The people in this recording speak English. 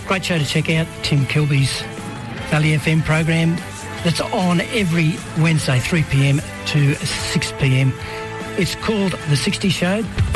Great show to check out, Tim Kilby's Valley FM program that's on every Wednesday, 3 p.m. to 6 p.m. It's called The 60 Show.